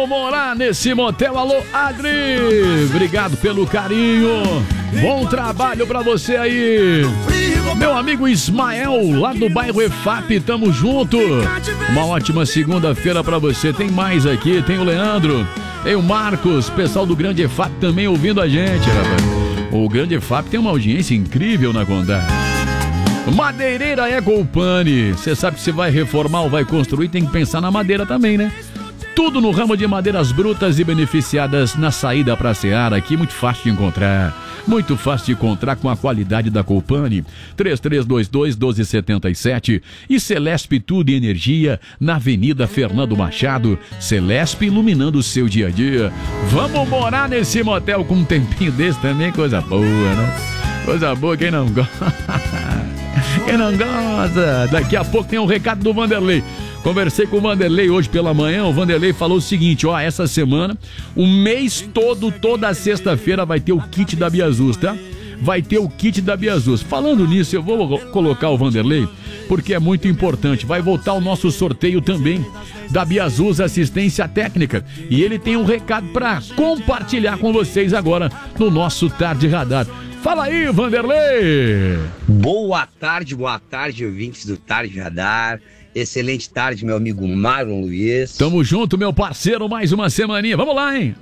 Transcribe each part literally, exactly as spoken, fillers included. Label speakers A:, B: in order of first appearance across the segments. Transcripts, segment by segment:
A: Vamos morar nesse motel. Alô, Adri, obrigado pelo carinho. Bom trabalho pra você aí. Meu amigo Ismael, lá do bairro E F A P, tamo junto. Uma ótima segunda-feira pra você. Tem mais aqui, tem o Leandro, tem o Marcos, pessoal do Grande E F A P também ouvindo a gente, rapaz. O Grande E F A P tem uma audiência incrível na Condá. Madeireira Ecopani. Você sabe que se vai reformar ou vai construir, tem que pensar na madeira também, né? Tudo no ramo de madeiras brutas e beneficiadas na saída pra Seara, aqui muito fácil de encontrar. Muito fácil de encontrar com a qualidade da Copani. três três dois dois, um dois sete sete e Celesp Tudo e Energia na Avenida Fernando Machado. Celesp iluminando o seu dia a dia. Vamos morar nesse motel com um tempinho desse também, coisa boa, né? Coisa boa, quem não gosta? Quem não gosta? Daqui a pouco tem um recado do Vanderlei. Conversei com o Vanderlei hoje pela manhã. O Vanderlei falou o seguinte, ó, essa semana, o mês todo, toda sexta-feira vai ter o kit da Biazus, tá? Vai ter o kit da Biazus. Falando nisso, eu vou colocar o Vanderlei, porque é muito importante. Vai voltar o nosso sorteio também da Biazus Assistência Técnica. E ele tem um recado para compartilhar com vocês agora no nosso Tarde Radar. Fala aí, Vanderlei!
B: Boa tarde, boa tarde, ouvintes do Tarde Radar. Excelente tarde, meu amigo Marlon Luiz.
A: Tamo junto, meu parceiro, mais uma semaninha. Vamos lá, hein?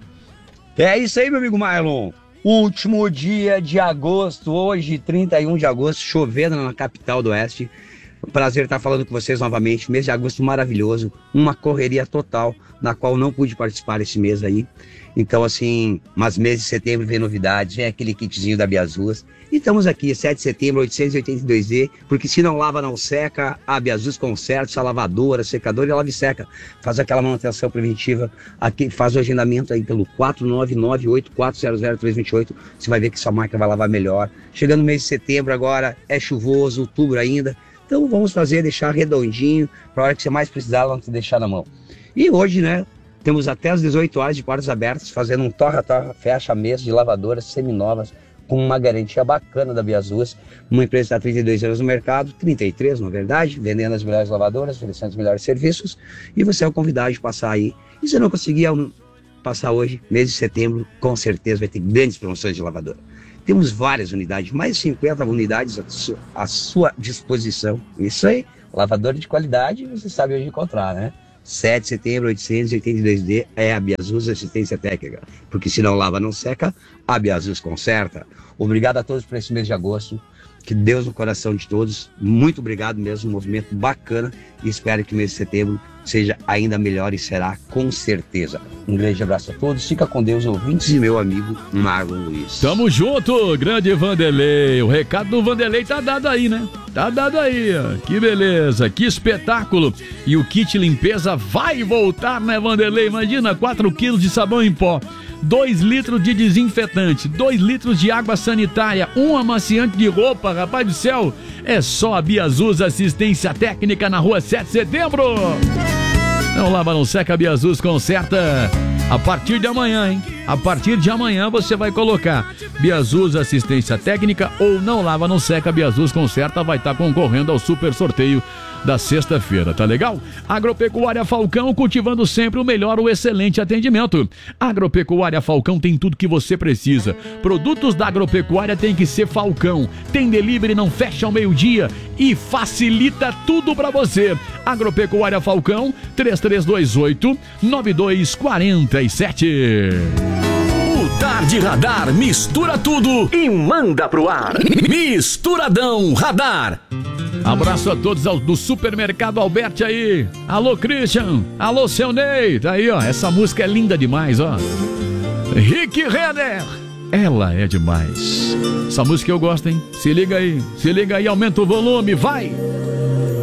B: É isso aí, meu amigo Marlon. Último dia de agosto, hoje, trinta e um de agosto, chovendo na capital do Oeste. Prazer estar falando com vocês novamente. Mês de agosto maravilhoso, uma correria total, na qual não pude participar esse mês aí. Então, assim, mas mês de setembro vem novidades, vem aquele kitzinho da Biazus. E estamos aqui, sete de setembro, oitocentos e oitenta e dois D, porque se não lava, não seca, a Biazus conserta, essa lavadora, secadora e lava e seca. Faz aquela manutenção preventiva, aqui, faz o agendamento aí pelo quatro nove nove oito quatro zero zero três dois oito, você vai ver que sua máquina vai lavar melhor. Chegando no mês de setembro agora, é chuvoso, outubro ainda, então vamos fazer, deixar redondinho, para a hora que você mais precisar, não te deixar na mão. E hoje, né, temos até as dezoito horas de portas abertas, fazendo um torra-torra, fecha-mesa de lavadoras seminovas, com uma garantia bacana da Biazus, uma empresa que está há trinta e dois anos no mercado, trinta e três na verdade, vendendo as melhores lavadoras, oferecendo os melhores serviços, e você é o convidado de passar aí. E se não conseguir passar hoje, mês de setembro, com certeza vai ter grandes promoções de lavadora. Temos várias unidades, mais de cinquenta unidades à sua, à sua disposição. Isso aí, lavadora de qualidade, você sabe onde encontrar, né? sete de setembro, oitocentos e oitenta e dois D é a Biazus Assistência Técnica, porque se não lava, não seca, a Biazus conserta. Obrigado a todos por esse mês de agosto, que Deus no coração de todos, muito obrigado mesmo, um movimento bacana, e espero que o mês de setembro seja ainda melhor e será com certeza. Um grande abraço a todos, fica com Deus, ouvintes, e meu amigo Marlon Luiz.
A: Tamo junto, grande Vanderlei. O recado do Vanderlei tá dado aí, né? Tá dado aí, ó. Que beleza, que espetáculo. E o kit limpeza vai voltar, né, Vanderlei? Imagina, quatro quilos de sabão em pó, dois litros de desinfetante, dois litros de água sanitária, um amaciante de roupa, rapaz do céu. É só a Biazus Assistência Técnica na rua sete de setembro. Não lava, não seca, a Biazus conserta. A partir de amanhã, hein? A partir de amanhã você vai colocar Biazus Assistência Técnica ou não lava, não seca, Biazus conserta, vai estar concorrendo ao super sorteio da sexta-feira, tá legal? Agropecuária Falcão, cultivando sempre o melhor, o excelente atendimento. Agropecuária Falcão tem tudo que você precisa. Produtos da agropecuária tem que ser Falcão. Tem delivery, não fecha ao meio-dia e facilita tudo pra você. Agropecuária Falcão, três três dois oito, nove dois quatro sete.
C: O Tarde Radar mistura tudo e manda pro ar. Misturadão Radar.
A: Abraço a todos do Supermercado Alberti aí. Alô, Christian. Alô, seu Ney. Tá aí, ó. Essa música é linda demais, ó. Rick Renner. Ela é demais. Essa música eu gosto, hein? Se liga aí. Se liga aí, aumenta o volume, vai.